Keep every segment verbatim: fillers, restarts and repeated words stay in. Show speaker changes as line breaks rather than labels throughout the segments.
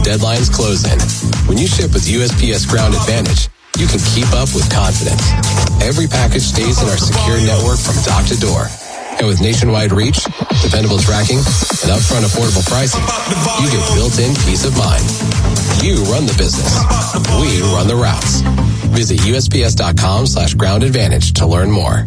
deadlines close in. When you ship with U S P S Ground Advantage, you can keep up with confidence. Every package stays in our secure network from dock to door. And with nationwide reach, dependable tracking, and upfront affordable pricing, you get built-in peace of mind. You run the business. We run the routes. Visit U S P S dot com slash ground advantage to learn more.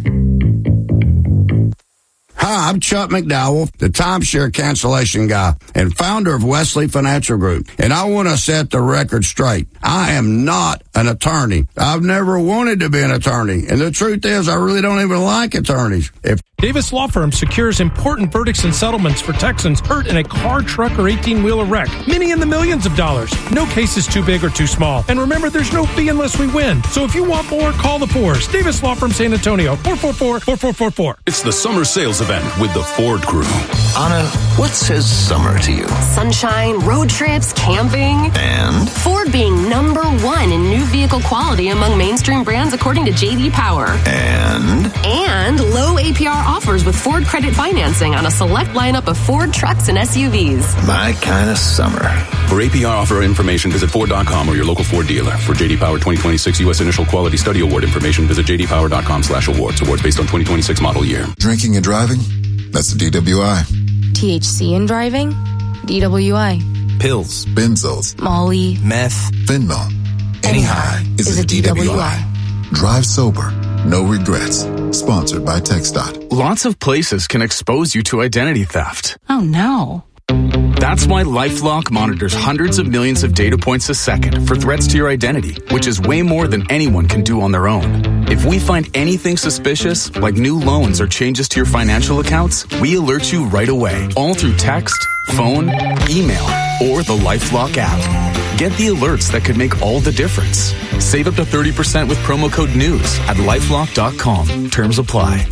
Hi, I'm Chuck McDowell, the timeshare cancellation guy and founder of Wesley Financial Group. And I want to set the record straight. I am not an attorney. I've never wanted to be an attorney. And the truth is, I really don't even like attorneys. If
Davis Law Firm secures important verdicts and settlements for Texans hurt in a car, truck, or eighteen-wheeler wreck. Many in the millions of dollars. No case is too big or too small. And remember, there's no fee unless we win. So if you want more, call the Fours. Davis Law Firm San Antonio, four four four, four four four four.
It's the summer sales event with the Ford Crew.
Anna, what says summer to you?
Sunshine, road trips, camping.
And?
Ford being number one in new vehicle quality among mainstream brands according to J D Power.
And?
And low A P R offers with Ford credit financing on a select lineup of Ford trucks and S U Vs.
My kind of summer.
For A P R offer information, visit Ford dot com or your local Ford dealer. For J D Power twenty twenty-six U S Initial Quality Study Award information, visit J D Power dot com slash awards. Awards based on twenty twenty-six model year.
Drinking and driving? That's a D W I.
T H C in driving? D W I.
Pills, benzos,
Molly,
meth, fentanyl. Any high is, is a, a D W I. D W I. Drive sober. No regrets. Sponsored by TxDOT.
Lots of places can expose you to identity theft.
Oh, no.
That's why LifeLock monitors hundreds of millions of data points a second for threats to your identity, which is way more than anyone can do on their own. If we find anything suspicious, like new loans or changes to your financial accounts, we alert you right away, all through text, phone, email, or the LifeLock app. Get the alerts that could make all the difference. Save up to thirty percent with promo code NEWS at lifelock dot com. Terms apply.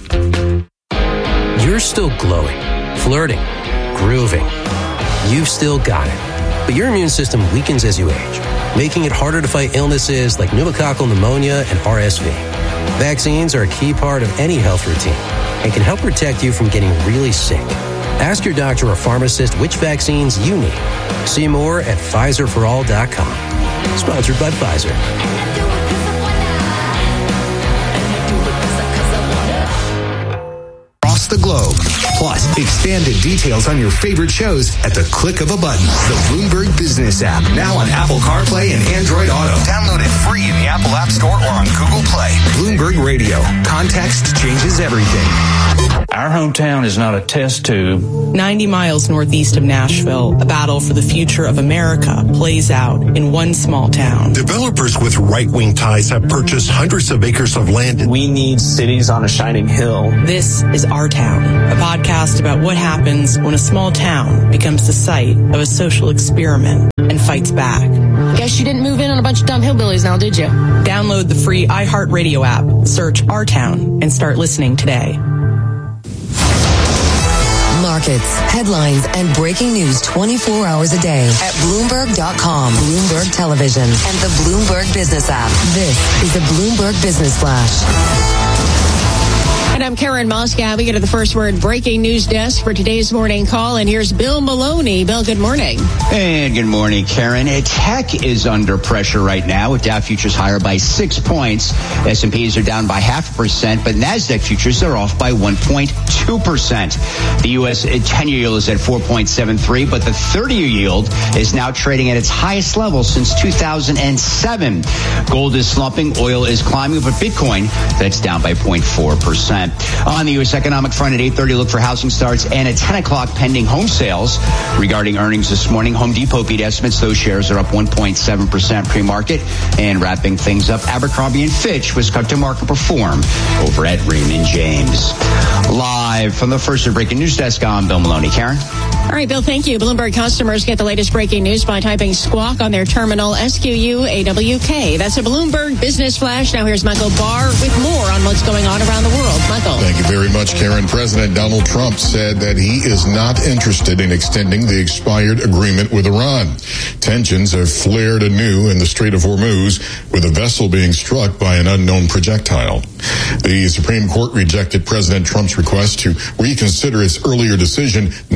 You're still glowing, flirting, grooving. You've still got it. But your immune system weakens as you age, making it harder to fight illnesses like pneumococcal pneumonia and R S V. Vaccines are a key part of any health routine and can help protect you from getting really sick. Ask your doctor or pharmacist which vaccines you need. See more at Pfizer for all dot com. Sponsored by Pfizer.
Across the globe. Plus, expanded details on your favorite shows at the click of a button. The Bloomberg Business app, now on Apple CarPlay and Android Auto. Download it free in the Apple App Store or on Google Play. Bloomberg Radio. Context changes everything.
Our hometown is not a test tube.
ninety miles northeast of Nashville, a battle for the future of America plays out in one small town.
Developers with right-wing ties have purchased hundreds of acres of land.
We need cities on a shining hill.
This is Our Town, a podcast about what happens when a small town becomes the site of a social experiment and fights back.
Guess you didn't move in on a bunch of dumb hillbillies now, did you?
Download the free iHeartRadio app, search Our Town, and start listening today.
Markets, headlines, and breaking news twenty-four hours a day at Bloomberg dot com, Bloomberg Television, and the Bloomberg Business app. This is the Bloomberg Business Flash.
And I'm Karen Moscow. We go to the First Word breaking news desk for today's morning call. And here's Bill Maloney. Bill, good morning.
And good morning, Karen. Tech is under pressure right now with Dow futures higher by six points. S and P's are down by half a percent, but NASDAQ futures are off by one point two percent. The U S ten-year yield is at four point seven three, but the thirty-year yield is now trading at its highest level since two thousand seven. Gold is slumping, oil is climbing, but Bitcoin, that's down by zero point four percent. On the U S economic front at eight thirty, look for housing starts, and at ten o'clock, pending home sales. Regarding earnings this morning, Home Depot beat estimates. Those shares are up one point seven percent pre-market. And wrapping things up, Abercrombie and Fitch was cut to market perform over at Raymond James. Live from the First Word breaking news desk, I'm Bill Maloney. Karen?
All right, Bill, thank you. Bloomberg customers get the latest breaking news by typing squawk on their terminal, S Q U A W K. That's a Bloomberg Business Flash. Now here's Michael Barr with more on what's going on around the world. Michael.
Thank you very much, Karen. President Donald Trump said that he is not interested in extending the expired agreement with Iran. Tensions have flared anew in the Strait of Hormuz, with a vessel being struck by an unknown projectile. The Supreme Court rejected President Trump's request to reconsider its earlier decision not to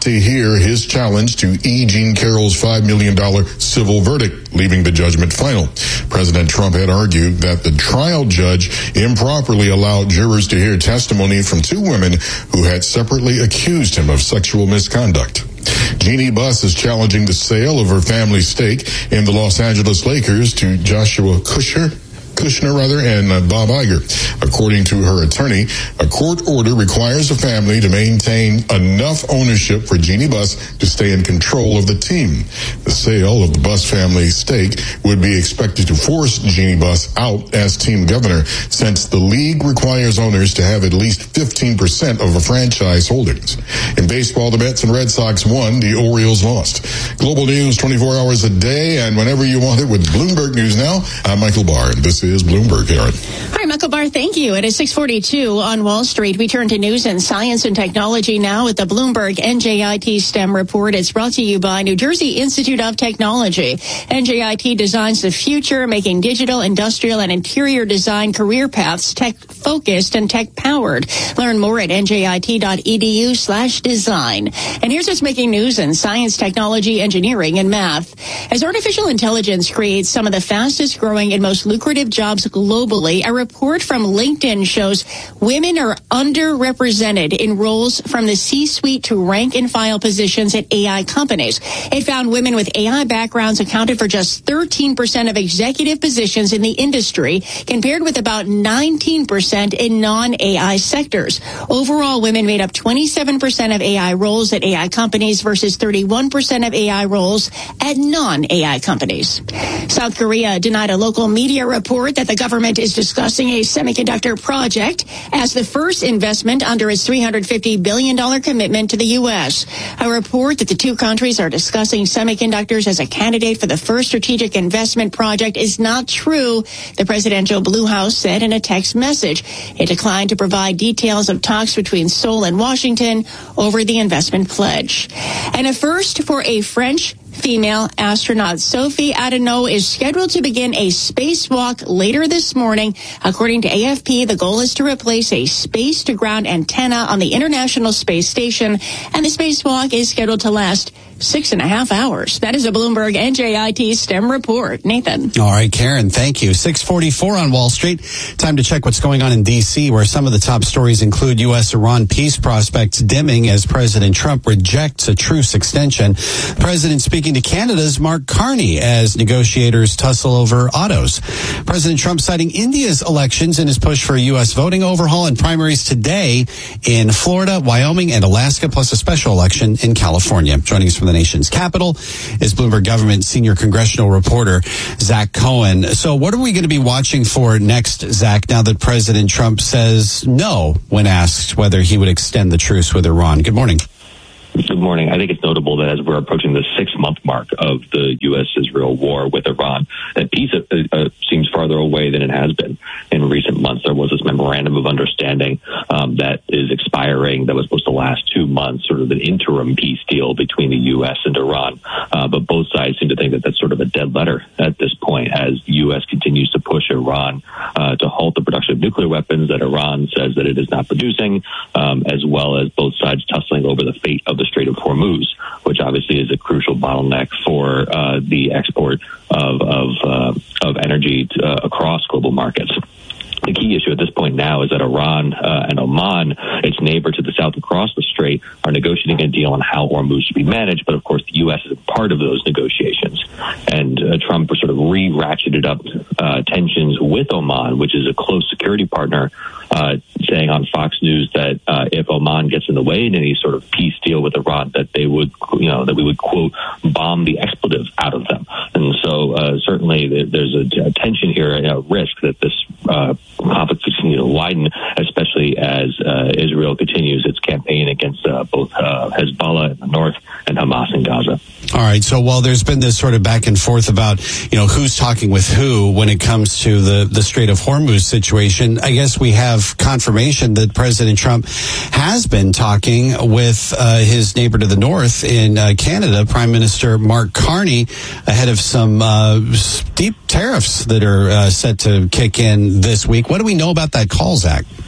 to hear his challenge to E. Jean Carroll's five million dollars civil verdict, leaving the judgment final. President Trump had argued that the trial judge improperly allowed jurors to hear testimony from two women who had separately accused him of sexual misconduct. Jeannie Buss is challenging the sale of her family's stake in the Los Angeles Lakers to Joshua Kushner. Kushner, rather, and uh, Bob Iger. According to her attorney, a court order requires the family to maintain enough ownership for Jeannie Buss to stay in control of the team. The sale of the Buss family stake would be expected to force Jeannie Buss out as team governor, since the league requires owners to have at least fifteen percent of a franchise holdings. In baseball, the Mets and Red Sox won, the Orioles lost. Global news twenty-four hours a day and whenever you want it with Bloomberg News Now. I'm Michael Barr, and this is is Bloomberg, Aaron.
Hi, Michael Barr. Thank you. It is six forty-two on Wall Street. We turn to news and science and technology now with the Bloomberg N J I T STEM report. It's brought to you by New Jersey Institute of Technology. N J I T designs the future, making digital, industrial, and interior design career paths tech-focused and tech-powered. Learn more at N J I T dot E D U slash design. And here's what's making news in science, technology, engineering, and math. As artificial intelligence creates some of the fastest growing and most lucrative jobs globally, a report from LinkedIn shows women are underrepresented in roles from the C-suite to rank and file positions at A I companies. It found women with A I backgrounds accounted for just thirteen percent of executive positions in the industry, compared with about nineteen percent in non-A I sectors. Overall, women made up twenty-seven percent of A I roles at A I companies versus thirty-one percent of A I roles at non-A I companies. South Korea denied a local media report that the government is discussing a semiconductor project as the first investment under its three hundred fifty billion dollars commitment to the U S. A report that the two countries are discussing semiconductors as a candidate for the first strategic investment project is not true, the presidential Blue House said in a text message. It declined to provide details of talks between Seoul and Washington over the investment pledge. And a first for a French female astronaut. Sophie Adeneau is scheduled to begin a spacewalk later this morning. According to A F P, the goal is to replace a space-to-ground antenna on the International Space Station, and the spacewalk is scheduled to last six and a half hours. That is a Bloomberg N J I T STEM report. Nathan.
All right, Karen, thank you. six forty-four on Wall Street. Time to check what's going on in D C, where some of the top stories include U S Iran peace prospects dimming as President Trump rejects a truce extension. The president speaking to Canada's Mark Carney as negotiators tussle over autos. President Trump citing India's elections in his push for a U S voting overhaul, and primaries today in Florida, Wyoming, and Alaska, plus a special election in California. Joining us from the nation's capital is Bloomberg government senior congressional reporter Zach Cohen. So what are we going to be watching for next, Zach, now that President Trump says no when asked whether he would extend the truce with Iran? Good morning.
Good morning. I think it's notable that as we're approaching the six-month mark of the U S Israel war with Iran, that peace uh, uh, seems farther away than it has been in recent months. There was this memorandum of understanding um, that is expiring that was supposed to last two months, sort of an interim peace deal between the U S and Iran. Uh, but both sides seem to think that that's sort of a dead letter at this point, as the U S continues to push Iran uh, to halt the production of nuclear weapons that Iran says that it is not producing, um, as well as both sides tussling over the fate of the Strait of Hormuz, which obviously is a crucial bottleneck for uh, the export of of, uh, of energy to, uh, across global markets. The key issue at this point now is that Iran uh, and Oman, its neighbor to the south across the strait, are negotiating a deal on how Hormuz should be managed. But of course, the U S is part of those negotiations. And uh, Trump sort of re-ratcheted up uh, tensions with Oman, which is a close security partner, uh, saying on Fox News that uh, if Oman gets in the way in any sort of peace deal with Iran, that they would, you know, that we would, quote, bomb the expletive out of them. And so uh, certainly there's a, a tension here, a risk that this uh, conflict could continue to widen, especially as uh, Israel continues its campaign against uh, both uh, Hezbollah in the north and Hamas in Gaza.
All right. So while there's been this sort of back and forth about, you know, who's talking with who when it comes to the, the Strait of Hormuz situation, I guess we have confirmation that President Trump has been talking with uh, his neighbor to the north in uh, Canada, Prime Minister Mark Carney, ahead of some uh, steep tariffs that are uh, set to kick in this week. What do we know about that call, Zach?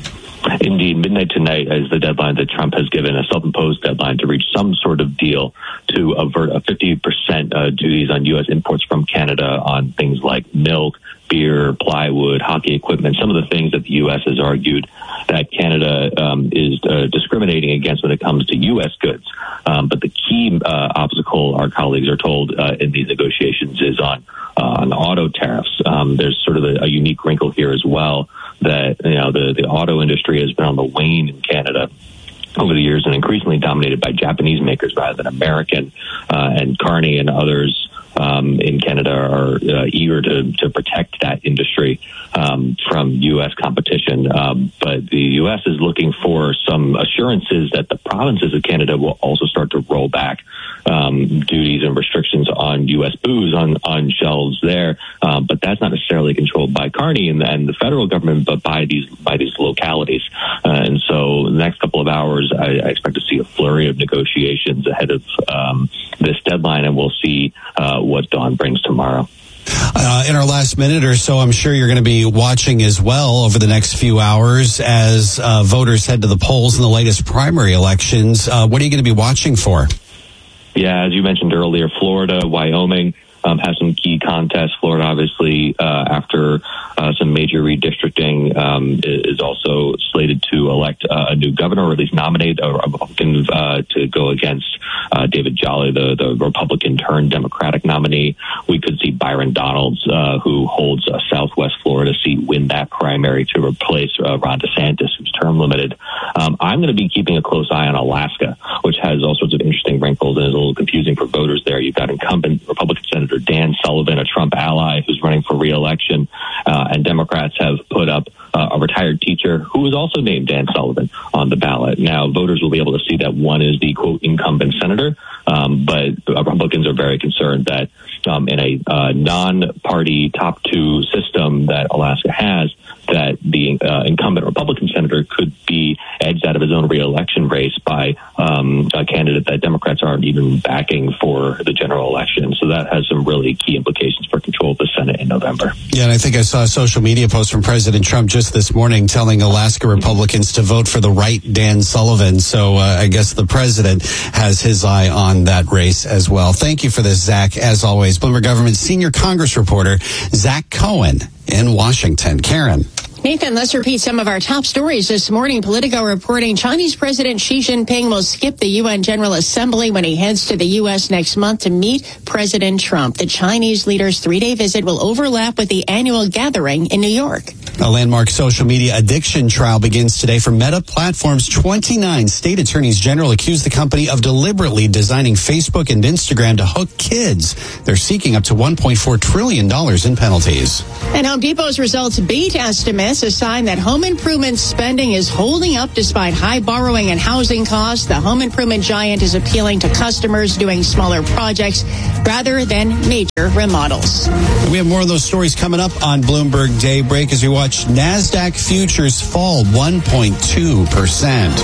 Indeed, midnight tonight is the deadline that Trump has given, a self-imposed deadline to reach some sort of deal to avert a fifty percent uh, duties on U S imports from Canada on things like milk, beer, plywood, hockey equipment, some of the things that the U S has argued that Canada um, is uh, discriminating against when it comes to U S goods. Um, but the key uh, obstacle, our colleagues are told uh, in these negotiations, is on uh, on auto tariffs. Um, there's sort of a, a unique wrinkle here as well, that you know the, the auto industry has been on the wane in Canada over the years and increasingly dominated by Japanese makers rather than American. Uh, and Carney and others um, in Canada are uh, eager to, to protect that industry um, from U S competition. Um, but the U S is looking for some assurances that the provinces of Canada will also start to roll back um, duties and restrictions on U S booze on, on shelves there. Um, but that's not necessarily controlled by Carney and, and the federal government, but by these by these localities. Uh, and so the next couple of hours, I, I expect to see a flurry of negotiations ahead of um, this deadline, and we'll see uh, what dawn brings tomorrow.
Uh, in our last minute or so, I'm sure you're going to be watching as well over the next few hours as uh, voters head to the polls in the latest primary elections. Uh, what are you going to be watching for?
Yeah, as you mentioned earlier, Florida, Wyoming um, have some key contests. Florida, obviously, uh, after uh, some major redistricting, um, is also slated to elect uh, a new governor, or at least nominate a Republican uh, to go against uh, David Jolly, the, the Republican turned Democratic nominee. We could see Byron Donalds, uh, who holds a Southwest Florida seat, win that primary to replace uh, Ron DeSantis, who's term limited. Um, I'm going to be keeping a close eye on Alaska, which has all sorts of interesting wrinkles and is a little confusing for voters there. You've got incumbent Republican Senator Dan Sullivan, a Trump ally, who's running for re-election, uh, and Democrats have put up uh, a retired teacher who was also named Dan Sullivan on the ballot. Now, voters will be able to see that one is the, quote, incumbent senator, um, but Republicans are very concerned that um, in a uh, non-party top two system that Alaska has, that the uh, incumbent Republican senator could be edged out of his own re-election race by um, a candidate that Democrats aren't even backing for the general election. So that has some really key implications for control of the Senate in November.
Yeah, and I think I saw a social media post from President Trump just this morning telling Alaska Republicans to vote for the right Dan Sullivan. So uh, I guess the president has his eye on that race as well. Thank you for this, Zach. As always, Bloomberg Government Senior Congress Reporter Zach Cohen in Washington. Karen.
Nathan, let's repeat some of our top stories this morning. Politico reporting Chinese President Xi Jinping will skip the U N General Assembly when he heads to the U S next month to meet President Trump. The Chinese leader's three-day visit will overlap with the annual gathering in New York.
A landmark social media addiction trial begins today for Meta Platforms. twenty-nine state attorneys general accuse the company of deliberately designing Facebook and Instagram to hook kids. They're seeking up to one point four trillion dollars in penalties.
And Home Depot's results beat estimates, a sign that home improvement spending is holding up despite high borrowing and housing costs. The home improvement giant is appealing to customers doing smaller projects rather than major remodels.
We have more of those stories coming up on Bloomberg Daybreak as we watch NASDAQ futures fall one point two percent.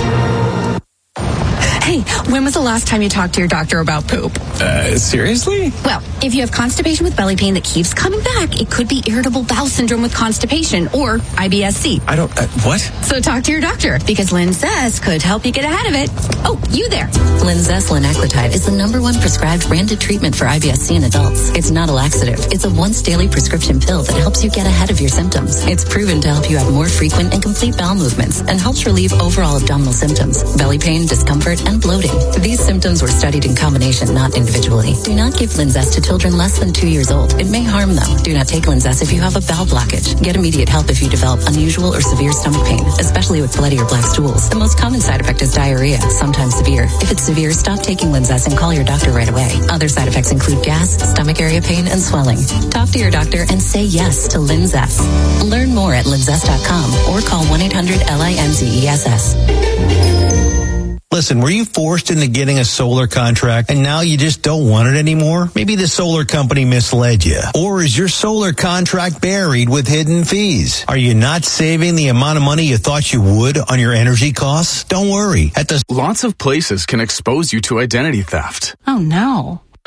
Hey, when was the last time you talked to your doctor about poop?
Uh, seriously?
Well, if you have constipation with belly pain that keeps coming back, it could be irritable bowel syndrome with constipation or I B S C.
I don't, uh, what?
So talk to your doctor because Linzess could help you get ahead of it. Oh, you there.
Linzess linaclotide is the number one prescribed branded treatment for I B S C in adults. It's not a laxative. It's a once daily prescription pill that helps you get ahead of your symptoms. It's proven to help you have more frequent and complete bowel movements and helps relieve overall abdominal symptoms, belly pain, discomfort, and bloating. These symptoms were studied in combination, not individually. Do not give Linzess to children less than two years old. It may harm them. Do not take Linzess if you have a bowel blockage. Get immediate help if you develop unusual or severe stomach pain, especially with bloody or black stools. The most common side effect is diarrhea, sometimes severe. If it's severe, stop taking Linzess and call your doctor right away. Other side effects include gas, stomach area pain, and swelling. Talk to your doctor and say yes to Linzess. Learn more at linzess dot com or call one eight hundred L I N Z E S S.
Listen, were you forced into getting a solar contract and now you just don't want it anymore? Maybe the solar company misled you. Or is your solar contract buried with hidden fees? Are you not saving the amount of money you thought you would on your energy costs? Don't worry. At the
Lots of places can expose you to identity theft.
Oh, no.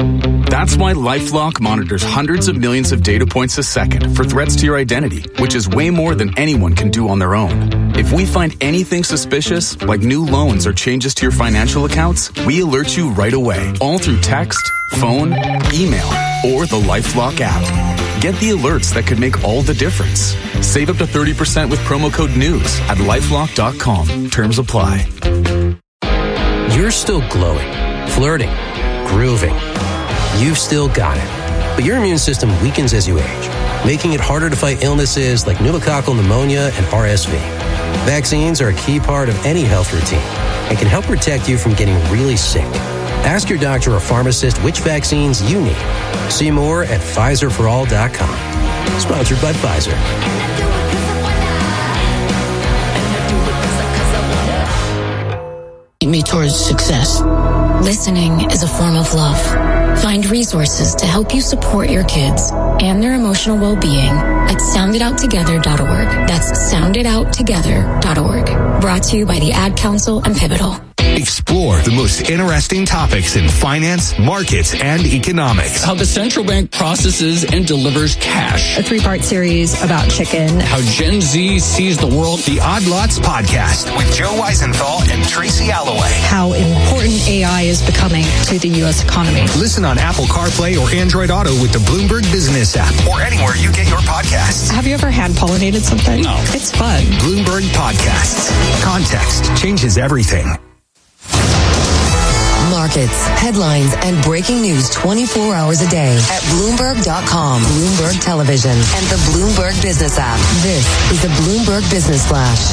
That's why LifeLock monitors hundreds of millions of data points a second for threats to your identity, which is way more than anyone can do on their own. If we find anything suspicious, like new loans or changes to your financial accounts, we alert you right away, all through text, phone, email, or the LifeLock app. Get the alerts that could make all the difference. Save up to thirty percent with promo code NEWS at lifelock dot com. Terms apply.
You're still glowing, flirting, grooving. You've still got it. But your immune system weakens as you age, making it harder to fight illnesses like pneumococcal pneumonia and R S V. Vaccines are a key part of any health routine and can help protect you from getting really sick. Ask your doctor or pharmacist which vaccines you need. See more at Pfizer for all dot com. Sponsored by Pfizer.
Me towards success.
Listening is a form of love. Find resources to help you support your kids and their emotional well-being at sound it out together dot org. That's sound it out together dot org. Brought to you by the Ad Council and Pivotal.
Explore the most interesting topics in finance, markets, and economics.
How the central bank processes and delivers cash.
A three-part series about chicken.
How Gen Z sees the world.
The Odd Lots Podcast with Joe Weisenthal and Tracy Alloway.
How important A I is becoming to the U S economy.
Listen on Apple CarPlay or Android Auto with the Bloomberg Business app or anywhere you get your podcasts.
Have you ever hand-pollinated something?
No.
It's fun.
Bloomberg Podcasts. Context changes everything.
Markets, headlines, and breaking news twenty-four hours a day at Bloomberg dot com, Bloomberg Television, and the Bloomberg Business app. This is the Bloomberg Business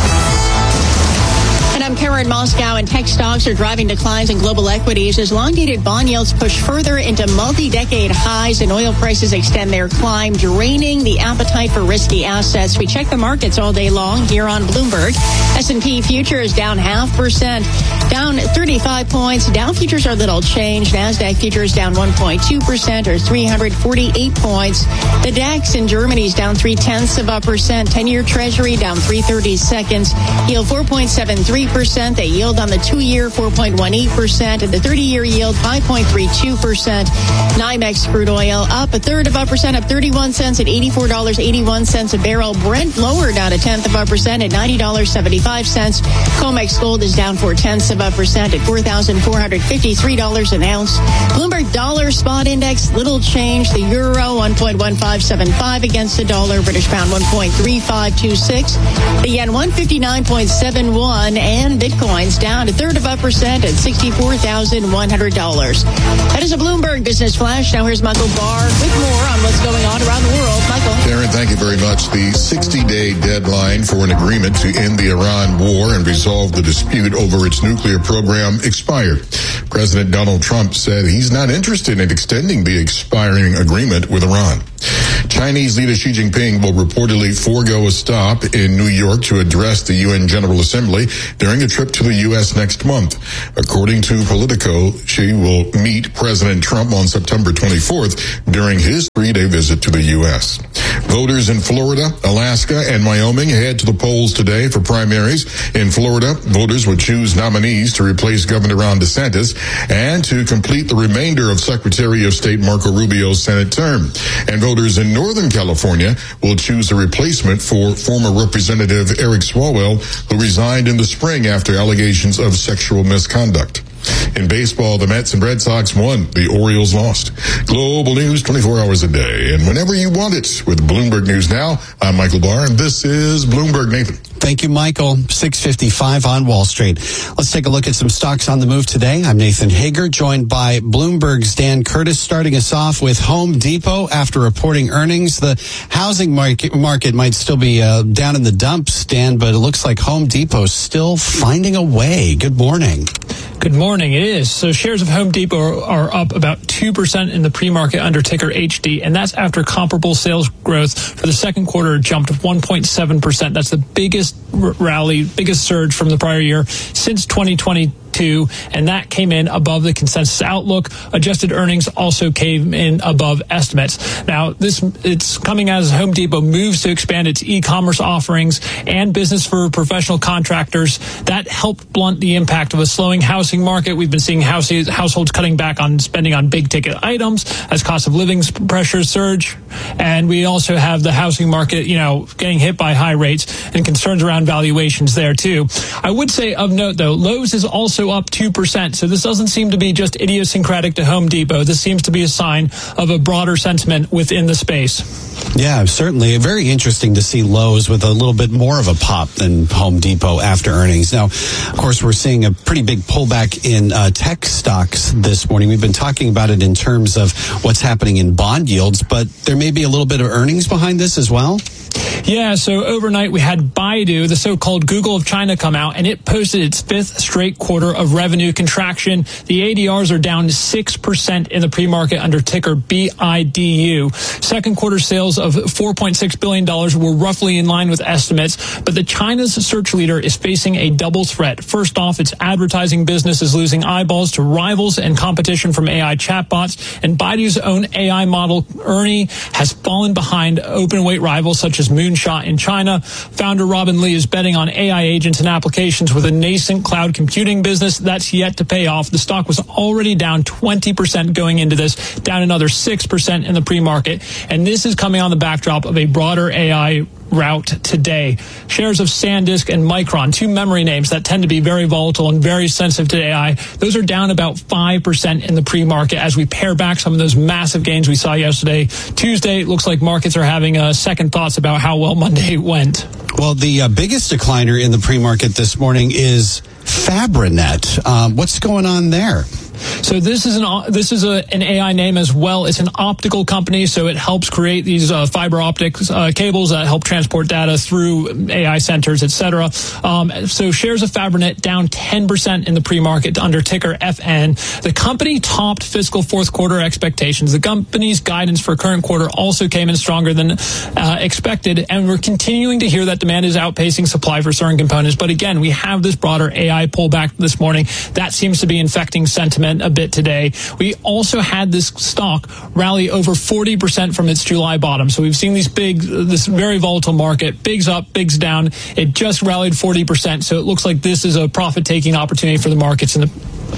Flash.
And I'm Karen Moscow, and tech stocks are driving declines in global equities as long-dated bond yields push further into multi-decade highs and oil prices extend their climb, draining the appetite for risky assets. We check the markets all day long here on Bloomberg. S and P futures down half percent, down thirty-five points. Dow futures are little changed. NASDAQ futures down one point two percent or three hundred forty-eight points. The DAX in Germany is down three-tenths of a percent. ten-year Treasury down three thirty-seconds. Yield four point seven three percent. The yield on the two-year four point one eight percent and the thirty-year yield five point three two percent. NYMEX crude oil up a third of a percent, up thirty-one cents at eighty-four dollars and eighty-one cents a barrel. Brent lower down a tenth of a percent at ninety dollars and seventy-five cents. COMEX gold is down four tenths of a percent at four thousand four hundred fifty-three dollars an ounce. Bloomberg dollar spot index little change. The euro one point one five seven five against the dollar. British pound one point three five two six. The yen one fifty-nine point seven one. And Bitcoin's down a third of a percent at sixty-four thousand one hundred dollars. That is a Bloomberg Business Flash. Now here's Michael Barr with more on what's going on around the world. Michael.
Karen, thank you very much. The sixty-day deadline for an agreement to end the Iran war and resolve the dispute over its nuclear program expired. President Donald Trump said he's not interested in extending the expiring agreement with Iran. Chinese leader Xi Jinping will reportedly forego a stop in New York to address the U N General Assembly during a trip to the U S next month. According to Politico, Xi will meet President Trump on September twenty-fourth during his three-day visit to the U S. Voters in Florida, Alaska, and Wyoming head to the polls today for primaries. In Florida, voters will choose nominees to replace Governor Ron DeSantis and to complete the remainder of Secretary of State Marco Rubio's Senate term. And voters in Northern California will choose a replacement for former Representative Eric Swalwell, who resigned in the spring after allegations of sexual misconduct. In baseball, the Mets and Red Sox won. The Orioles lost. Global news twenty-four hours a day and whenever you want it with Bloomberg News Now. I'm Michael Barr, and this is Bloomberg. Nathan.
Thank you, Michael. six fifty-five on Wall Street. Let's take a look at some stocks on the move today. I'm Nathan Hager, joined by Bloomberg's Dan Curtis, starting us off with Home Depot after reporting earnings. The housing market, market might still be uh, down in the dumps, Dan, but it looks like Home Depot's still finding a way. Good morning.
Good morning. It is. So shares of Home Depot are up about two percent in the pre-market under ticker H D, and that's after comparable sales growth for the second quarter jumped one point seven percent. That's the biggest rally, biggest surge from the prior year since twenty twenty-two. two, and that came in above the consensus outlook. Adjusted earnings also came in above estimates. Now, this it's coming as Home Depot moves to expand its e-commerce offerings and business for professional contractors. That helped blunt the impact of a slowing housing market. We've been seeing houses, households cutting back on spending on big-ticket items as cost of living pressures surge. And we also have the housing market, you know, getting hit by high rates and concerns around valuations there, too. I would say, of note, though, Lowe's is also up two percent. So this doesn't seem to be just idiosyncratic to Home Depot. This seems to be a sign of a broader sentiment within the space.
Yeah, certainly. Very interesting to see Lowe's with a little bit more of a pop than Home Depot after earnings. Now, of course, we're seeing a pretty big pullback in uh, tech stocks this morning. We've been talking about it in terms of what's happening in bond yields, but there may be a little bit of earnings behind this as well.
Yeah, so overnight we had Baidu, the so-called Google of China, come out, and it posted its fifth straight quarter of revenue contraction. The A D Rs are down six percent in the pre-market under ticker B I D U. Second quarter sales of four point six billion dollars were roughly in line with estimates, but the China's search leader is facing a double threat. First off, its advertising business is losing eyeballs to rivals and competition from A I chatbots, and Baidu's own A I model, Ernie, has fallen behind open-weight rivals such as Moonshot in China. Founder Robin Li is betting on A I agents and applications with a nascent cloud computing business that's yet to pay off. The stock was already down twenty percent going into this, down another six percent in the pre-market. And this is coming on the backdrop of a broader A I rout today. Shares of SanDisk and Micron, two memory names that tend to be very volatile and very sensitive to A I, those are down about five percent in the pre-market as we pare back some of those massive gains we saw yesterday. Tuesday, it looks like markets are having uh, second thoughts about how well Monday went.
Well, the uh, biggest decliner in the pre-market this morning is Fabrinet. Um, what's going on there?
So this is an this is a, an A I name as well. It's an optical company, so it helps create these uh, fiber optic uh, cables that help transport data through A I centers, et cetera. Um, so shares of Fabrinet down ten percent in the pre-market under ticker F N. The company topped fiscal fourth quarter expectations. The company's guidance for current quarter also came in stronger than uh, expected, and we're continuing to hear that demand is outpacing supply for certain components. But again, we have this broader A I pullback this morning. That seems to be infecting sentiment a bit today. We also had this stock rally over forty percent from its July bottom. So we've seen these big, this very volatile market, bigs up, bigs down. It just rallied forty percent. So it looks like this is a profit-taking opportunity for the markets in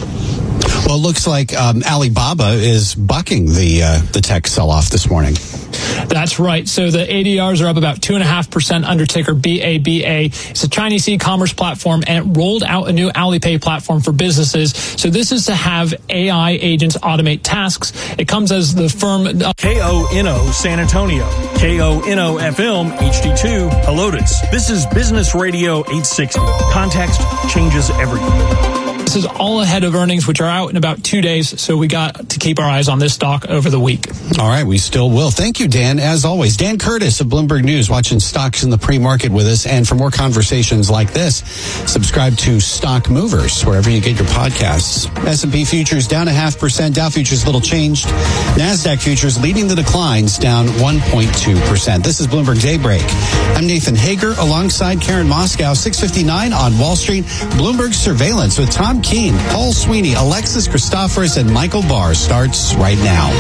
the
Well, it looks like um, Alibaba is bucking the uh, the tech sell-off this morning.
That's right. So the A D Rs are up about two point five percent under ticker B A B A. It's a Chinese e-commerce platform, and it rolled out a new Alipay platform for businesses. So this is to have A I agents automate tasks. It comes as the firm...
K O N O San Antonio, K O N O F M H D two Helotes. This is Business Radio eight sixty. Context changes everything.
This is all ahead of earnings, which are out in about two days. So we got to keep our eyes on this stock over the week.
All right, we still will. Thank you, Dan, as always. Dan Curtis of Bloomberg News, watching stocks in the pre-market with us. And for more conversations like this, subscribe to Stock Movers, wherever you get your podcasts. S and P futures down a half percent. Dow futures little changed. NASDAQ futures leading the declines, down one point two percent. This is Bloomberg Daybreak. I'm Nathan Hager alongside Karen Moscow, six fifty-nine on Wall Street. Bloomberg Surveillance with Tom Keene, Paul Sweeney, Alexis Christoforous, and Michael Barr starts right now.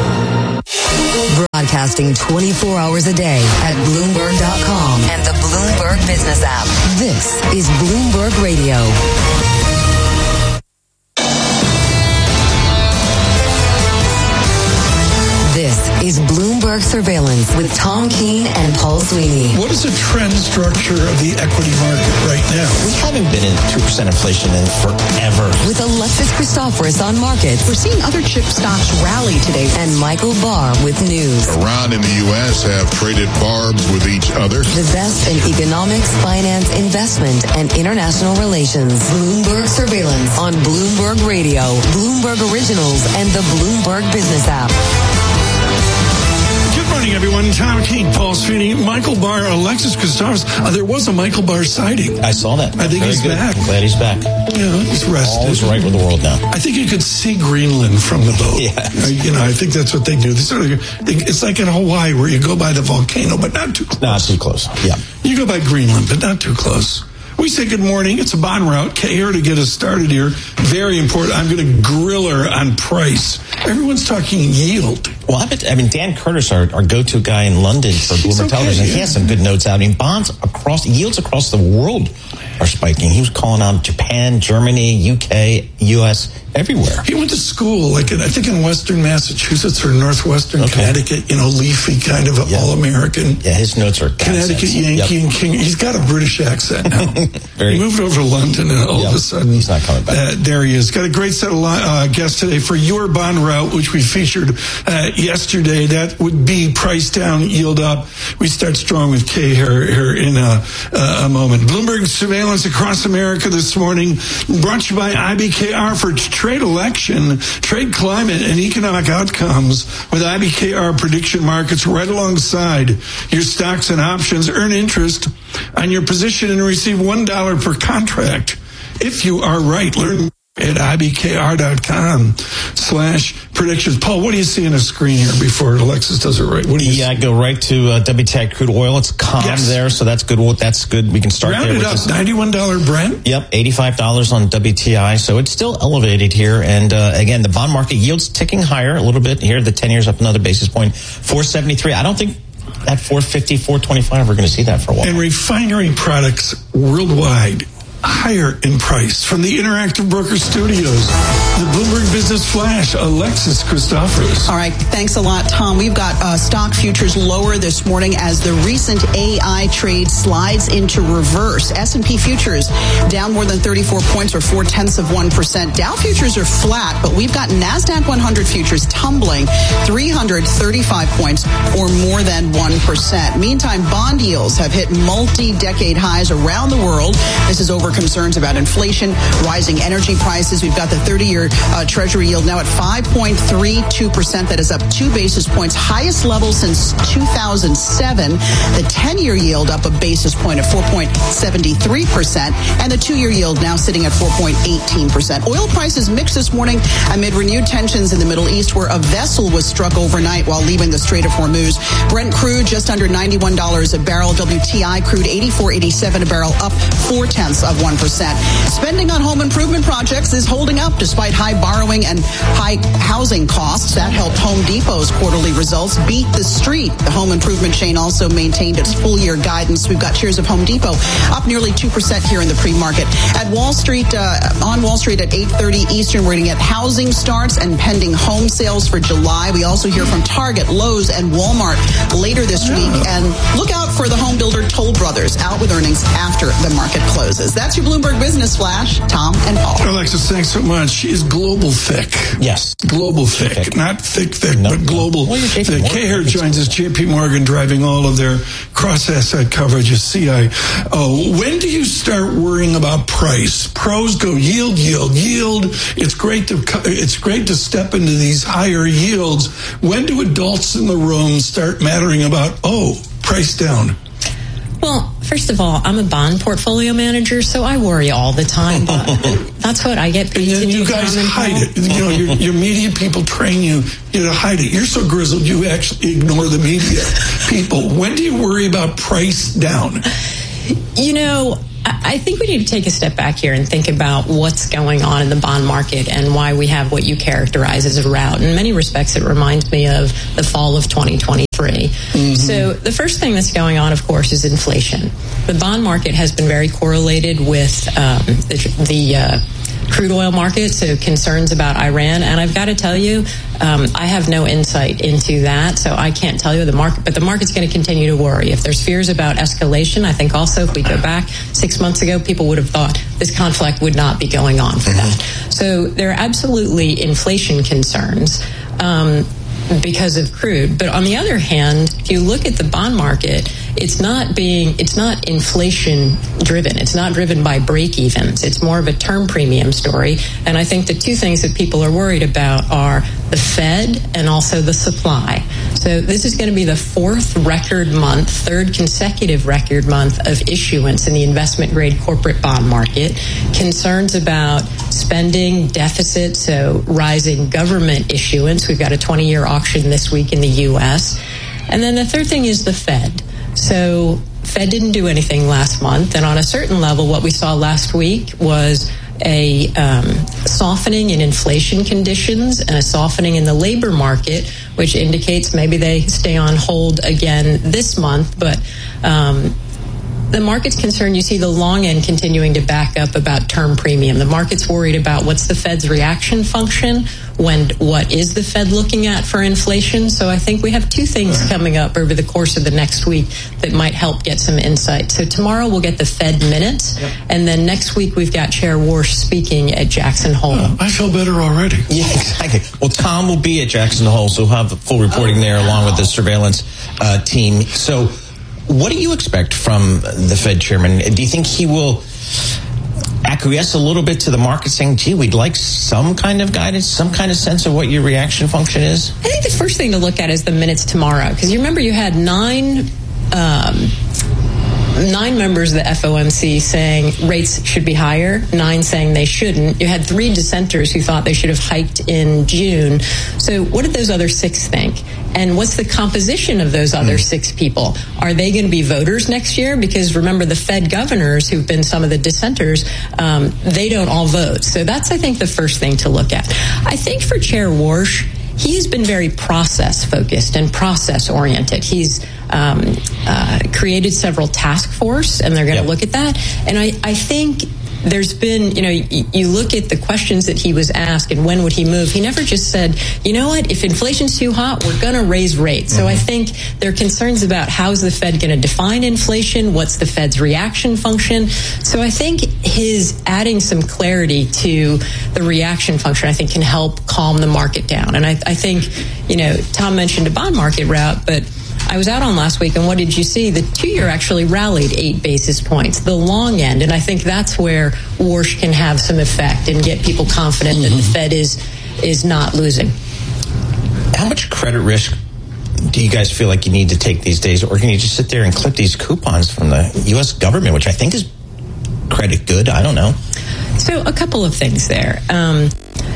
Broadcasting twenty-four hours a day at Bloomberg dot com and the Bloomberg Business app. This is Bloomberg Radio. This is Bloomberg Surveillance with Tom Keene and Paul Sweeney.
What is the trend structure of the equity market right now?
We haven't been in two percent inflation in forever.
With Alexis Christoforous on markets.
We're seeing other chip stocks rally today.
And Michael Barr with news.
Iran and the U S have traded barbs with each other.
The best in economics, finance, investment, and international relations. Bloomberg Surveillance on Bloomberg Radio, Bloomberg Originals, and the Bloomberg Business app.
Good morning, everyone. Tom Keene, Paul Sweeney, Michael Barr, Alexis Christoforous. Uh, there was a Michael Barr sighting.
I saw that.
I think
Very
he's
good.
back.
I'm glad he's back.
Yeah, he's rested.
All's right with the world now.
I think you could see Greenland from the boat.
Yeah.
Uh, you know, I think that's what they do. They sort of, they, it's like in Hawaii where you go by the volcano, but not too close.
Not too close. Yeah.
You go by Greenland, but not too close. We say good morning. It's a bond route. Kay here to get us started here. Very important. I'm going to grill her on price. Everyone's talking yield.
Well, I, bet, I mean, Dan Curtis, our, our go-to guy in London for Bloomberg okay, Television, yeah. he has some good notes out. I mean, bonds across, yields across the world are spiking. He was calling out Japan, Germany, U K, U S, everywhere.
He went to school, like in, I think in Western Massachusetts or Northwestern okay. Connecticut, you know, leafy kind of
yeah.
all-American.
Yeah, his notes are
Connecticut
accents.
Yankee
yep.
and King. He's got a British accent now.
Very,
he moved over to London and all
yep.
of a sudden,
he's not coming back.
Uh, there he is. Got a great set of uh, guests today for your bond route, which we featured uh, yesterday. That would be price down, yield up. We start strong with Kay here, here in a, uh, a moment. Bloomberg surveillance across America this morning, brought to you by I B K R for trade election, trade climate, and economic outcomes with I B K R prediction markets right alongside your stocks and options. Earn interest on your position and receive one dollar per contract if you are right. Learn at ibkr.com slash predictions. Paul, what do you see on the screen here before Alexis does it right? What do you
yeah,
see?
I go right to uh, W T I crude oil. It's calm yes. there, so that's good. That's good. We can start
Round
there.
Round it up, ninety-one dollars Brent?
Yep, eighty-five dollars on W T I, so it's still elevated here. And uh, again, the bond market yield's ticking higher a little bit here. The ten years up another basis point, four seventy-three. I don't think at four fifty, four twenty-five we're going to see that for a while.
And refinery products worldwide higher in price. From the Interactive Broker Studios, the Bloomberg Business Flash, Alexis Christoforous.
All right, thanks a lot, Tom. We've got uh, stock futures lower this morning as the recent A I trade slides into reverse. S and P futures down more than thirty-four points or four tenths of one percent. Dow futures are flat, but we've got NASDAQ one hundred futures tumbling three hundred thirty-five points or more than one percent. Meantime, bond yields have hit multi-decade highs around the world. This is over concerns about inflation, rising energy prices. We've got the thirty-year uh, Treasury yield now at five point three two percent. That is up two basis points, highest level since two thousand seven. The ten-year yield up a basis point at four point seven three percent, and the two-year yield now sitting at four point one eight percent. Oil prices mixed this morning amid renewed tensions in the Middle East, where a vessel was struck overnight while leaving the Strait of Hormuz. Brent crude just under ninety-one dollars a barrel. W T I crude eighty-four eighty-seven a barrel, up four tenths of one percent. Spending on home improvement projects is holding up despite high borrowing and high housing costs. That helped Home Depot's quarterly results beat the street. The home improvement chain also maintained its full year guidance. We've got shares of Home Depot up nearly two percent here in the pre-market. At Wall Street, uh, on Wall Street at eight thirty Eastern, we're going to get housing starts and pending home sales for July. We also hear from Target, Lowe's, and Walmart later this week. And look out for the home builder Toll Brothers out with earnings after the market closes. That's your Bloomberg Business Flash. Tom and Paul.
Alexis, thanks so much. She is global thick.
Yes.
Global thick. thick. Not thick, thick,
no,
but global
no. Well,
thick. Kay here joins us, J P Morgan, driving all of their cross-asset coverage of C I O. When do you start worrying about price? Pros go yield, yield, yield. It's great to it's great to step into these higher yields. When do adults in the room start mattering about, oh, price down?
Well, first of all, I'm a bond portfolio manager, so I worry all the time. But that's what I get paid to do.
You guys hide it. You know, your, your media people train you, you to hide it. You're so grizzled, you actually ignore the media people. When do you worry about price down?
You know, I think we need to take a step back here and think about what's going on in the bond market and why we have what you characterize as a rout. In many respects, it reminds me of the fall of twenty twenty-three. Mm-hmm. So the first thing that's going on, of course, is inflation. The bond market has been very correlated with um, the, the uh, crude oil market, so concerns about Iran. And I've got to tell you, um, I have no insight into that, so I can't tell you the market, but the market's going to continue to worry. If there's fears about escalation, I think also if we go back six months ago, people would have thought this conflict would not be going on for that. So there are absolutely inflation concerns. Um, because of crude. But on the other hand, if you look at the bond market, it's not being, it's not inflation driven. It's not driven by break evens. It's more of a term premium story. And I think the two things that people are worried about are the Fed and also the supply. So this is going to be the fourth record month, third consecutive record month of issuance in the investment grade corporate bond market. Concerns about spending deficit, so rising government issuance. We've got a twenty-year auction this week in the U S. And then the third thing is the Fed. So Fed didn't do anything last month, and on a certain level, what we saw last week was a um, softening in inflation conditions and a softening in the labor market, which indicates maybe they stay on hold again this month. But um, the market's concerned. You see the long end continuing to back up about term premium. The market's worried about what's the Fed's reaction function, when what is the Fed looking at for inflation. So I think we have two things coming up over the course of the next week that might help get some insight. So tomorrow we'll get the Fed minutes, yep. and then next week we've got Chair Warsh speaking at Jackson Hole.
Oh, I feel better already.
Yeah, exactly. Well, Tom will be at Jackson Hole, so we'll have the full reporting oh, there along with the surveillance uh, team. So what do you expect from the Fed chairman? Do you think he will acquiesce a little bit to the market saying, gee, we'd like some kind of guidance, some kind of sense of what your reaction function is?
I think the first thing to look at is the minutes tomorrow, because you remember you had nine um, nine members of the F O M C saying rates should be higher, nine saying they shouldn't. You had three dissenters who thought they should have hiked in June. So what did those other six think? And what's the composition of those other mm. six people? Are they going to be voters next year? Because remember, the Fed governors, who've been some of the dissenters, um, they don't all vote. So that's, I think, the first thing to look at. I think for Chair Warsh, he's been very process-focused and process-oriented. He's um, uh, created several task force, and they're going to yep. look at that. And I, I think there's been, you know, you, you look at the questions that he was asked and when would he move. He never just said, you know what, if inflation's too hot, we're going to raise rates. Mm-hmm. So I think there are concerns about how's the Fed going to define inflation, what's the Fed's reaction function. So I think his adding some clarity to the reaction function, I think, can help calm the market down. And I, I think, you know, Tom mentioned a bond market route, but I was out on last week, and what did you see? The two-year actually rallied eight basis points, the long end, and I think that's where Warsh can have some effect and get people confident mm-hmm. that the Fed is is not losing.
How much credit risk do you guys feel like you need to take these days, or can you just sit there and clip these coupons from the U S government, which I think is credit good? I don't know.
So a couple of things there. Um,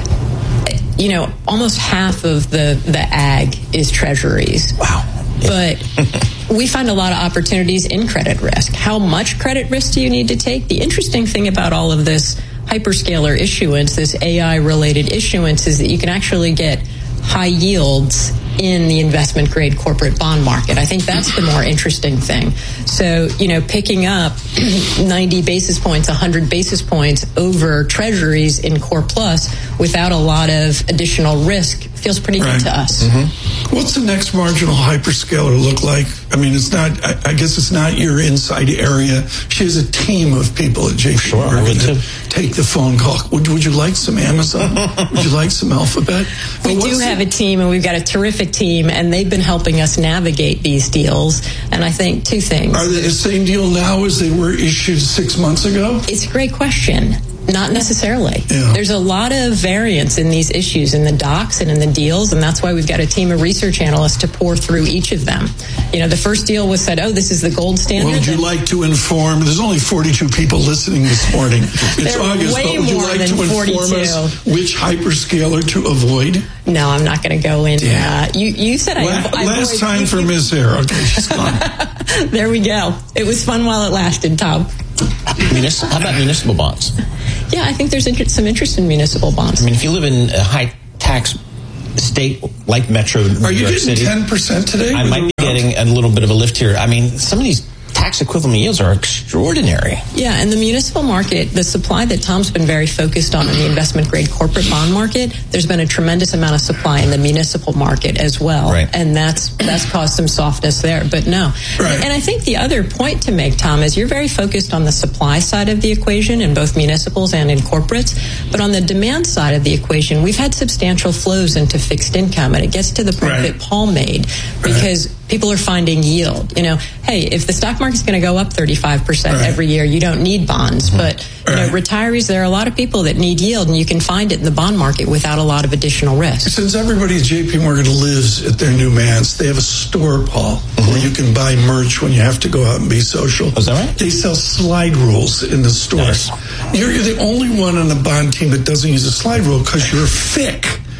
you know, almost half of the, the ag is treasuries.
Wow.
But we find a lot of opportunities in credit risk. How much credit risk do you need to take? The interesting thing about all of this hyperscaler issuance, this A I-related issuance, is that you can actually get high yields in the investment grade corporate bond market. I think that's the more interesting thing. So, you know, picking up ninety basis points, one hundred basis points over treasuries in Core Plus without a lot of additional risk feels pretty right. good to us.
Mm-hmm. What's the next marginal hyperscaler look like? I mean, it's not, I, I guess it's not your inside area. She has a team of people at J P
sure,
Morgan that take the phone call. Would, would you like some Amazon? Would you like some Alphabet?
We do have the- a team, and we've got a terrific team, and they've been helping us navigate these deals. And I think two things.
Are they the same deal now as they were issued six months ago?
It's a great question. Not necessarily.
Yeah.
There's a lot of variance in these issues in the docs and in the deals, and that's why we've got a team of research analysts to pour through each of them. You know, the first deal was said, oh, this is the gold standard.
Well, would you like to inform, there's only forty-two people listening this morning. It's August,
way
but would you
more
like
than
to inform
forty-two.
us which hyperscaler to avoid?
No, I'm not going to go in.
Yeah.
Uh, you, you said I,
last,
I
last time for Miz Hare. Okay, she's gone.
There we go. It was fun while it lasted, Tom.
Municipal, how about municipal bonds?
Yeah, I think there's inter- some interest in municipal bonds.
I mean, if you live in a high tax state like Metro New
Are you
York
getting
City,
ten percent today?
I might be getting a little bit of a lift here. I mean, some of these tax equivalent yields are extraordinary.
Yeah, and the municipal market, the supply that Tom's been very focused on in the investment grade corporate bond market, there's been a tremendous amount of supply in the municipal market as well.
Right.
And that's that's caused some softness there. But no.
Right.
And I think the other point to make, Tom, is you're very focused on the supply side of the equation in both municipals and in corporates. But on the demand side of the equation, we've had substantial flows into fixed income. And it gets to the point
right.
that Paul made, because right. people are finding yield. You know, hey, if the stock market's going to go up thirty-five percent right. every year, you don't need bonds. Mm-hmm. But you
right.
know, retarees, there are a lot of people that need yield, and you can find it in the bond market without a lot of additional risk.
Since everybody at J P Morgan lives at their new manse, they have a store, Paul, mm-hmm. where you can buy merch when you have to go out and be social.
Is that right?
They sell slide rules in the store. Nice. You're, you're the only one on the bond team that doesn't use a slide rule because you're F I C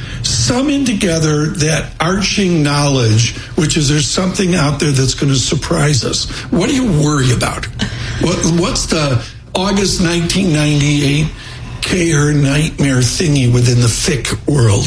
summon together that arching knowledge, which is there's something out there that's going to surprise us. What do you worry about? What, what's the August nineteen ninety-eight K-her nightmare thingy within the F I C world?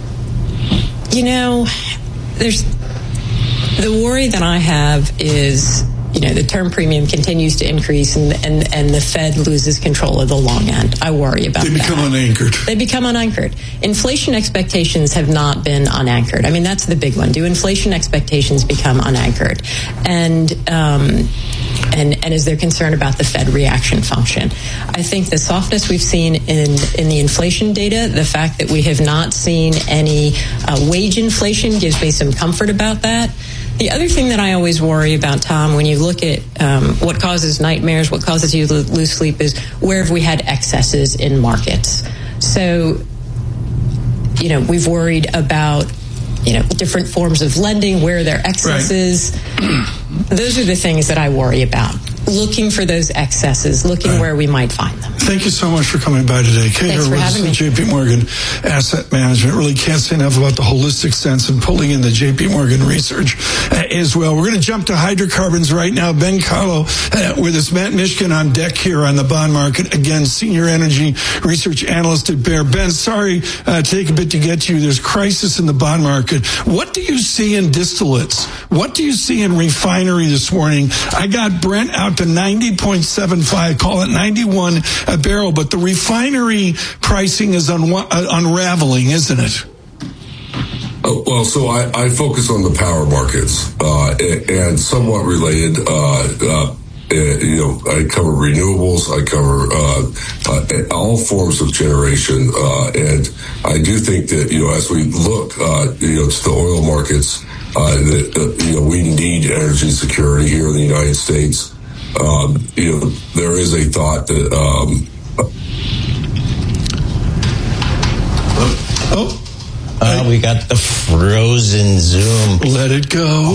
You know, there's the worry that I have is, you know, the term premium continues to increase and, and, and the Fed loses control of the long end. I worry about that.
They become that. unanchored.
They become unanchored. Inflation expectations have not been unanchored. I mean, that's the big one. Do inflation expectations become unanchored? And, um, and, and is there concern about the Fed reaction function? I think the softness we've seen in, in the inflation data, the fact that we have not seen any uh, wage inflation gives me some comfort about that. The other thing that I always worry about, Tom, when you look at um, what causes nightmares, what causes you to lose sleep, is where have we had excesses in markets? So, you know, we've worried about, you know, different forms of lending, where there are excesses. Right. Those are the things that I worry about. Looking for those excesses, looking right. where we might find them.
Thank you so much for coming by today. Kate
Thanks for having me.
J P Morgan Asset Management. Really can't say enough about the holistic sense and pulling in the J P Morgan research uh, as well. We're going to jump to hydrocarbons right now. Ben Callow uh, with us, Matt Mishkin on deck here on the bond market. Again, senior energy research analyst at Bear. Ben, sorry uh, to take a bit to get to you. There's crisis in the bond market. What do you see in distillates? What do you see in refinery this morning? I got Brent out to ninety point seven five, call it ninety-one a barrel, but the refinery pricing is un- unraveling, isn't it?
Oh, well, so I, I focus on the power markets, uh, and, and somewhat related, uh, uh, you know, I cover renewables, I cover uh, uh, all forms of generation, uh, and I do think that, you know, as we look, uh, you know, to the oil markets, uh, that, uh, you know, we need energy security here in the United States. Um, you know, there is a thought that. Um,
oh.
Uh, we got the frozen Zoom.
Let it go.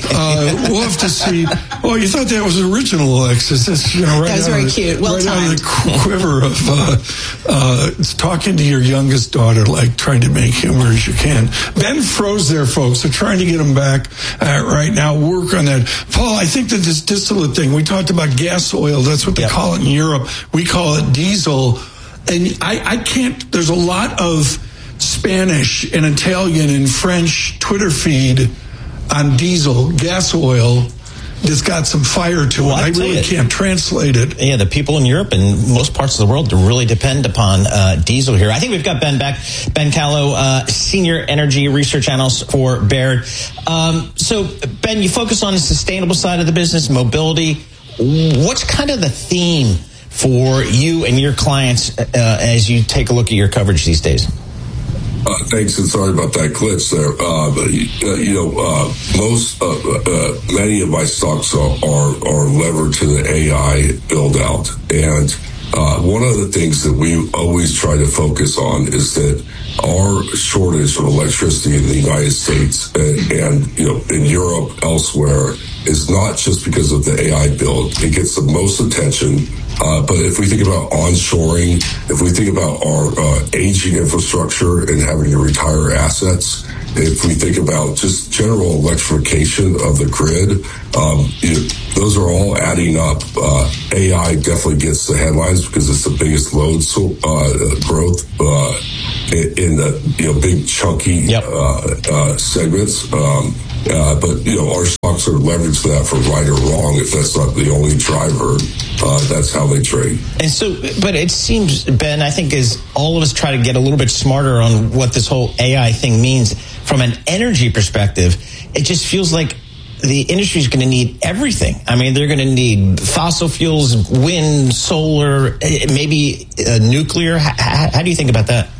Uh, we'll have to see. Oh, you thought that was original, Alexis? That's, you know, right
that was
out
very
of,
cute. Well
right
timed.
out of the quiver of uh, uh, it's talking to your youngest daughter, like trying to make humor as you can. Ben froze there, folks. So trying to get him back uh, right now. Work on that. Paul, I think that this distillate thing, we talked about gas oil. That's what they yep. call it in Europe. We call it diesel. And I, I can't, there's a lot of Spanish and Italian and French Twitter feed on diesel, gas oil, that's got some fire to well, it. I really can't translate it.
Yeah, the people in Europe and most parts of the world really depend upon uh, diesel here. I think we've got Ben back. Ben Callow, uh, Senior Energy Research Analyst for Baird. Um, so, Ben, you focus on the sustainable side of the business, mobility. What's kind of the theme for you and your clients uh, as you take a look at your coverage these days?
Uh, thanks, and sorry about that glitch there. Uh, but, uh, you know, uh, most, uh, uh, many of my stocks are, are, are levered to the A I build out. And uh, one of the things that we always try to focus on is that our shortage of electricity in the United States and, and, you know, in Europe, elsewhere, is not just because of the A I build. It gets the most attention. Uh, but if we think about onshoring, if we think about our uh, aging infrastructure and having to retire assets, if we think about just general electrification of the grid, um, you know, those are all adding up. Uh, A I definitely gets the headlines because it's the biggest load so, uh, growth uh, in, in the you know big chunky yep. uh, uh, segments. Um, Uh, but, you know, our stocks are leveraged to that for right or wrong. If that's not the only driver, uh, that's how they trade.
And so, but it seems, Ben, I think as all of us try to get a little bit smarter on what this whole A I thing means from an energy perspective, it just feels like the industry is going to need everything. I mean, they're going to need fossil fuels, wind, solar, maybe uh, nuclear. How, how do you think about that?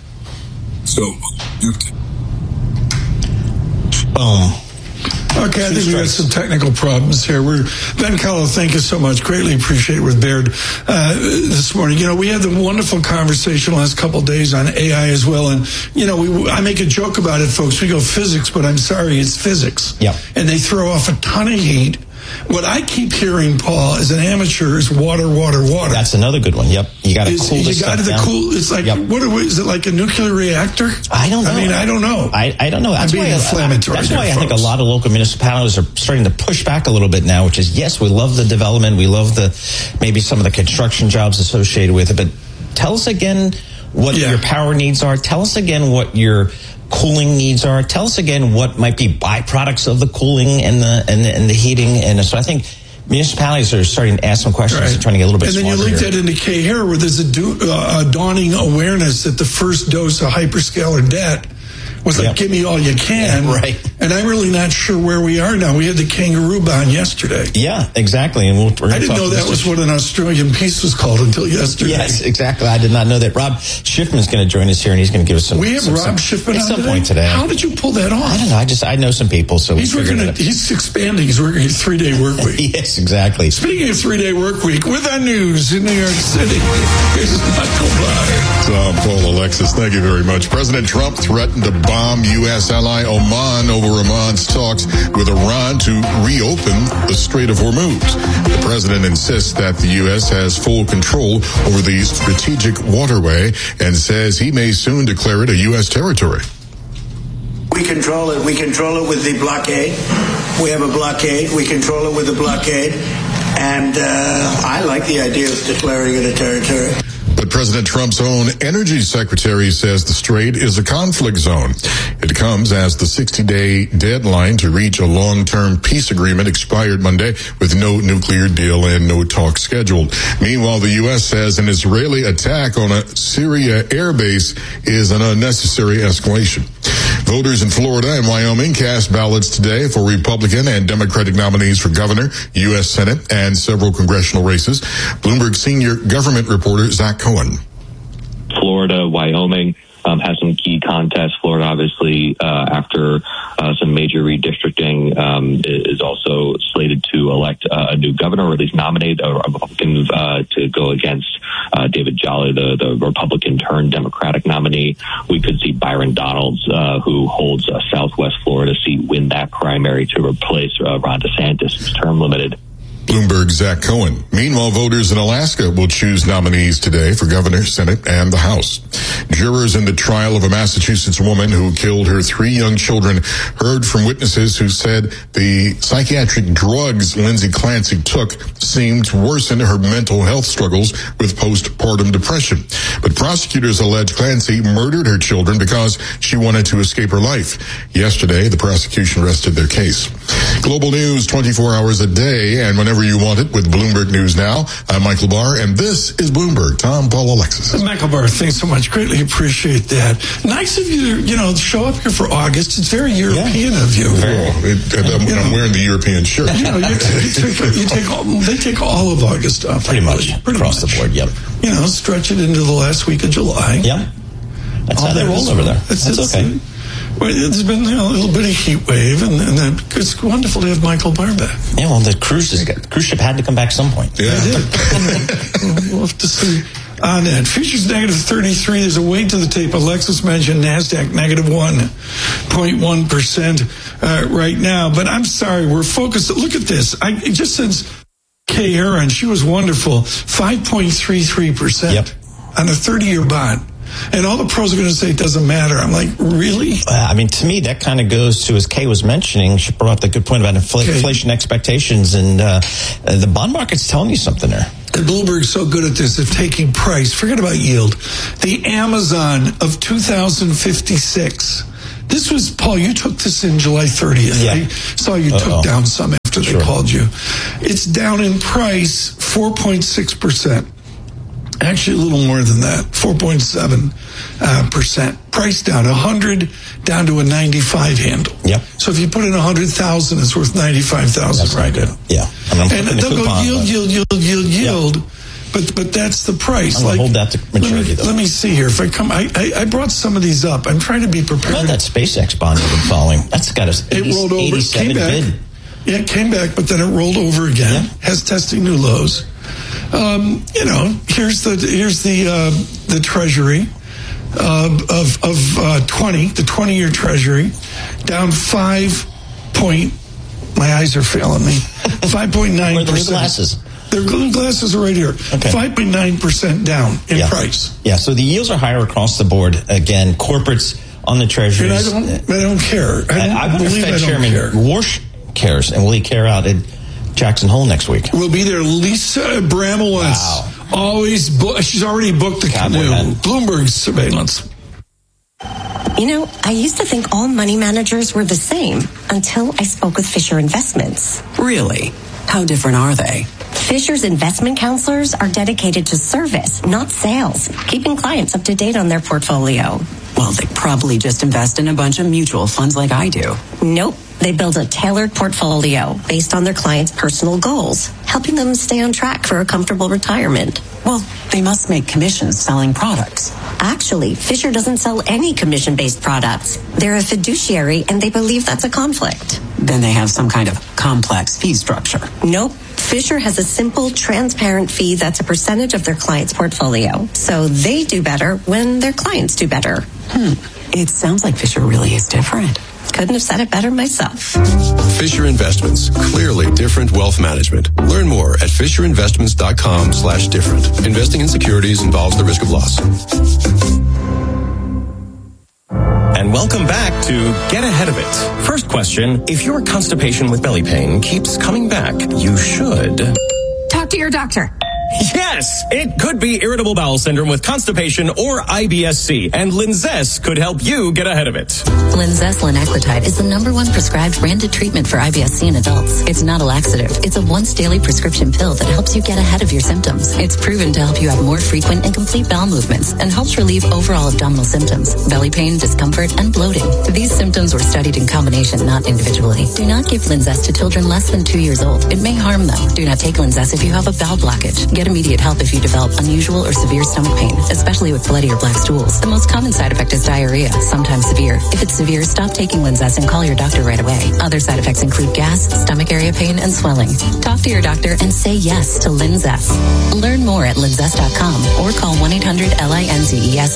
So, you
boom.
Okay, I think we got some technical problems here. We're Ben Callow, thank you so much. Greatly appreciate it with Baird uh, this morning. You know, we had the wonderful conversation the last couple of days on A I as well. And, you know, we, I make a joke about it, folks. We go physics, but I'm sorry, it's physics.
Yeah.
And they throw off a ton of heat. What I keep hearing, Paul, as an amateur, is water, water, water.
That's another good one. Yep, you got to cool this
you got
stuff
to
down.
Cool. It's like
Yep.
what is it like a nuclear reactor?
I don't know.
I mean, I don't know.
I, I don't know. That's
I'm being
why,
inflammatory.
That's
there,
why I think a
folks.
lot of local municipalities are starting to push back a little bit now, which is, yes, we love the development. We love the maybe some of the construction jobs associated with it. But tell us again what
Yeah.
your power needs are. Tell us again what your cooling needs are. Tell us again what might be byproducts of the cooling and the and the, and the heating. And so I think municipalities are starting to ask some questions
Right.
and trying to get a little bit
And then you
smarter
link
here.
that into K-Hair, where there's a, do, uh, a dawning awareness that the first dose of hyperscaler debt was like,
Yep.
give me all you can.
Yeah, right.
And I'm really not sure where we are now. We had the kangaroo bond yesterday.
Yeah, exactly. And we'll, we're
I didn't know that was what an Australian piece was called until yesterday.
Yes, exactly. I did not know that. Rob Schiffman's going to join us here, and he's going to give us some.
We have
some,
Rob
some,
Schiffman
at
on
some
today?
point today.
How did you pull that off?
I don't know. I just I know some people, so
He's
we figured
working.
it
A, he's expanding. He's working a three-day work week.
Yes, exactly.
Speaking of three-day work week, with our news in New York City, here's Michael Barr.
Tom, Paul, Alexis, thank you very much. President Trump threatened to bomb U S ally Oman over Oman's talks with Iran to reopen the Strait of Hormuz. The president insists that the U S has full control over the strategic waterway and says he may soon declare it a U S territory.
We control it. We control it with the blockade. We have a blockade. We control it with the blockade. And uh, I like the idea of declaring it a territory.
But President Trump's own energy secretary says the strait is a conflict zone. It comes as the sixty-day deadline to reach a long-term peace agreement expired Monday with no nuclear deal and no talks scheduled. Meanwhile, the U S says an Israeli attack on a Syria airbase is an unnecessary escalation. Voters in Florida and Wyoming cast ballots today for Republican and Democratic nominees for governor, U S Senate, and several congressional races. Bloomberg senior government reporter Zach Cohen.
Florida, Wyoming um, has some key contests. Florida, obviously, uh, after uh, some major redistricting, um, is also slated to elect uh, a new governor, or at least nominate a Republican uh, to go against uh, David Jolly, the, the Republican turned Democratic nominee. We could see Byron Donalds, uh, who holds a Southwest Florida seat, win that primary to replace uh, Ron DeSantis, who's term limited.
Bloomberg's Zach Cohen. Meanwhile, voters in Alaska will choose nominees today for governor, Senate, and the House. Jurors in the trial of a Massachusetts woman who killed her three young children heard from witnesses who said the psychiatric drugs Lindsay Clancy took seemed to worsen her mental health struggles with postpartum depression. But prosecutors allege Clancy murdered her children because she wanted to escape her life. Yesterday, the prosecution rested their case. Global news twenty-four hours a day and whenever you want it with Bloomberg News Now. I'm Michael Barr, and this is Bloomberg. Tom, Paul, Alexis.
Michael Barr, thanks so much. Greatly appreciate that. Nice of you to, you know, show up here for August. It's very European yeah. of you.
Very. It, I'm, you know, I'm wearing the European shirt.
You know, you, you take, you take all, they take all of August off.
Pretty much. Pretty Across much. the board, yep.
You know, stretch it into the last week of July.
Yep. That's all how they roll over there. It's, That's it's, okay.
Well, there's been you know, a little bit of heat wave, and, and it's wonderful to have Michael Barr back.
Yeah, well, the cruise, is, the cruise ship had to come back some point.
Yeah.
It did. We'll have to see on that. Futures negative thirty-three. There's a weight to the tape. Alexis mentioned NASDAQ negative one point one percent uh, right now. But I'm sorry, we're focused. Look at this. I just since Kay Aaron, she was wonderful. five point three three percent
yep.
on a thirty-year bond. And all the pros are going to say it doesn't matter. I'm like, really?
Uh, I mean, to me, that kind of goes to, as Kay was mentioning, she brought up the good point about infl- okay. inflation expectations, and uh, uh, the bond market's telling you something there.
And Bloomberg's so good at this, of taking price. Forget about yield. The Amazon of two thousand fifty-six. This was, Paul, you took this in July thirtieth.
Yeah.
I saw you
Uh-oh.
took down some after
sure.
they called you. It's down in price four point six percent. Actually, a little more than that, four point seven percent. Price down, one hundred down to a ninety-five handle.
Yep.
So if you put in one hundred thousand, it's worth ninety-five thousand right now.
Yeah. I mean,
and they'll go
coupon,
yield,
but...
yield, yield, yield, yield.
Yep.
But but that's the price.
I'm
like,
hold that to maturity,
let me,
though.
Let me see here. If I come, I, I, I brought some of these up. I'm trying to be prepared.
How about that SpaceX bond you've been following? That's got a
it rolled over,
eighty-seven
came back.
bid.
Yeah, it came back, but then it rolled over again. Yeah. Has testing new lows. Um, you know, here's the here's the uh, the Treasury uh, of of uh, twenty, the twenty-year Treasury, down five point My eyes are failing me. five point nine percent.
Where are the new glasses?
Their glasses are right here.
Okay.
five point nine percent down in
yeah.
price.
Yeah, so the yields are higher across the board. Again, corporates on the treasuries.
And I don't, I don't care. I, don't
I, I wonder if Fed
I
Chairman
care.
Warsh cares, and will he care out at Jackson Hole next week?
We'll be there. Lisa Bramowitz.
Wow.
Always, bo- she's already booked the
Cowboy
canoe.
man.
Bloomberg surveillance.
You know, I used to think all money managers were the same until I spoke with Fisher Investments.
Really? How different are they?
Fisher's investment counselors are dedicated to service, not sales, keeping clients up to date on their portfolio.
Well, they probably just invest in a bunch of mutual funds like I do.
Nope. They build a tailored portfolio based on their clients' personal goals, helping them stay on track for a comfortable retirement.
Well, they must make commissions selling products.
Actually, Fisher doesn't sell any commission-based products. They're a fiduciary, and they believe that's a conflict.
Then they have some kind of complex fee structure.
Nope. Fisher has a simple, transparent fee that's a percentage of their client's portfolio. So they do better when their clients do better.
Hmm. It sounds like Fisher really is different.
Couldn't have said it better myself.
Fisher Investments. Clearly different wealth management. Learn more at fisherinvestments.com slash different. Investing in securities involves the risk of loss.
And welcome back to Get Ahead of It. First question, if your constipation with belly pain keeps coming back, you should...
Talk to your doctor.
Yes, it could be irritable bowel syndrome with constipation or I B S C, and Linzess could help you get ahead of it.
Linzess linaclotide is the number one prescribed branded treatment for I B S C in adults. It's not a laxative. It's a once daily prescription pill that helps you get ahead of your symptoms. It's proven to help you have more frequent and complete bowel movements and helps relieve overall abdominal symptoms, belly pain, discomfort, and bloating. These symptoms were studied in combination, not individually. Do not give Linzess to children less than two years old. It may harm them. Do not take Linzess if you have a bowel blockage. Get immediate help if you develop unusual or severe stomach pain, especially with bloody or black stools. The most common side effect is diarrhea, sometimes severe. If it's severe, stop taking Linzess and call your doctor right away. Other side effects include gas, stomach area pain, and swelling. Talk to your doctor and say yes to Linzess. Learn more at linzess dot com or call one eight hundred L I N Z E S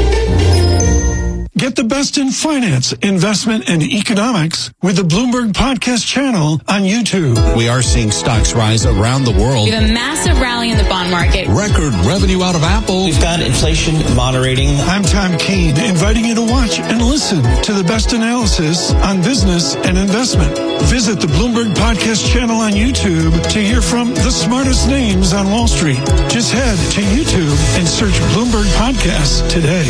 S.
Get the best in finance, investment, and economics with the Bloomberg Podcast channel on YouTube.
We are seeing stocks rise around the world.
We have a massive rally in the bond market.
Record revenue out of Apple.
We've got inflation moderating.
I'm Tom Keene, inviting you to watch and listen to the best analysis on business and investment. Visit the Bloomberg Podcast channel on YouTube to hear from the smartest names on Wall Street. Just head to YouTube and search Bloomberg Podcasts today.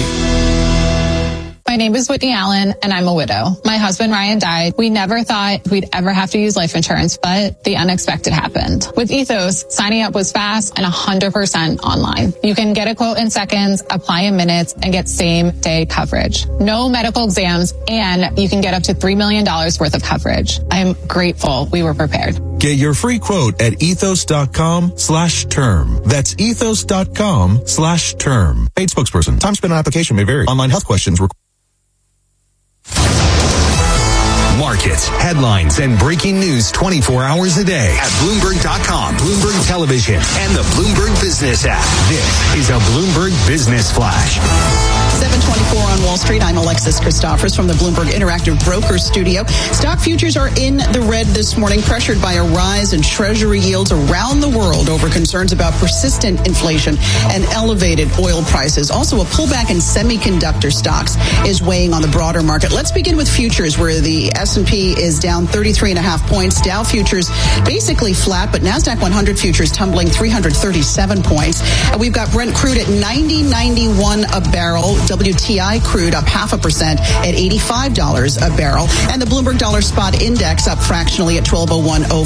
My name is Whitney Allen, and I'm a widow. My husband, Ryan, died. We never thought we'd ever have to use life insurance, but the unexpected happened. With Ethos, signing up was fast and one hundred percent online. You can get a quote in seconds, apply in minutes, and get same-day coverage. No medical exams, and you can get up to three million dollars worth of coverage. I'm grateful we were prepared.
Get your free quote at ethos.com slash term. That's ethos.com slash term. Paid spokesperson. Time spent on application may vary. Online health questions require.
Markets, headlines, and breaking news twenty-four hours a day at Bloomberg dot com, Bloomberg Television, and the Bloomberg Business app. This is a Bloomberg Business Flash.
seven twenty-four on Wall Street. I'm Alexis Christophers from the Bloomberg Interactive Brokers Studio. Stock futures are in the red this morning, pressured by a rise in Treasury yields around the world over concerns about persistent inflation and elevated oil prices. Also, a pullback in semiconductor stocks is weighing on the broader market. Let's begin with futures, where the S and P is down thirty-three and a half points. Dow futures basically flat, but NASDAQ one hundred futures tumbling three hundred thirty-seven points. And we've got Brent crude at ninety ninety-one a barrel. W T I crude up half a percent at eighty-five dollars a barrel. And the Bloomberg Dollar Spot Index up fractionally at twelve oh one oh